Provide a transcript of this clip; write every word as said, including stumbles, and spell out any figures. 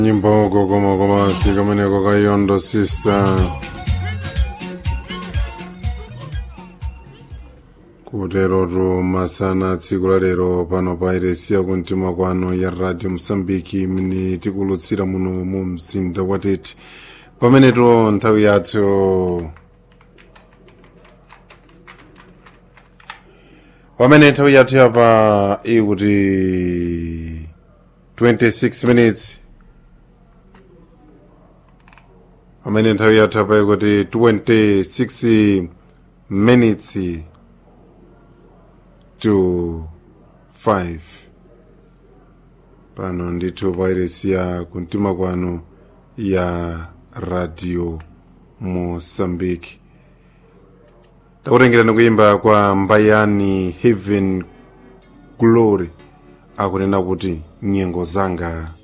Nyimbo koma koma sikameneko kayondo sister kuterotu masana tsiku la lero pano pa iresi yakumtima kwano ya radio Msambiki mni tikulutsira muno mu mzinda wa Tete pameneto nthawi yathu pamene nthawi yathu yapa ikuti twenty-six minutes pamene nthawi yathu yapa ikuti twenty-six minutes to five pano ndithu pa iresi ya kumtima kwano ya radio Mosambiki. Takutengerani kuimba kwa Mbayani Heaven Glory akunena kuti nyengo zanga